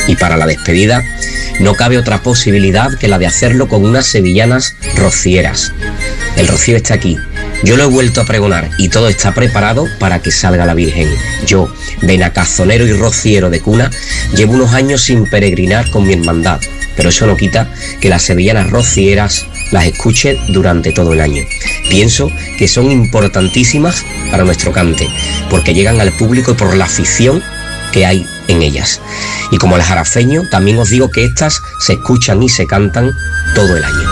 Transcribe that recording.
Y para la despedida no cabe otra posibilidad que la de hacerlo con unas sevillanas rocieras. El rocío está aquí, yo lo he vuelto a pregonar y todo está preparado para que salga la Virgen. Yo, benacazonero y rociero de cuna, llevo unos años sin peregrinar con mi hermandad, pero eso no quita que las sevillanas rocieras las escuche durante todo el año. Pienso que son importantísimas para nuestro cante, porque llegan al público y por la afición que hay en ellas. Y como el jarafeño, también os digo que estas se escuchan y se cantan todo el año.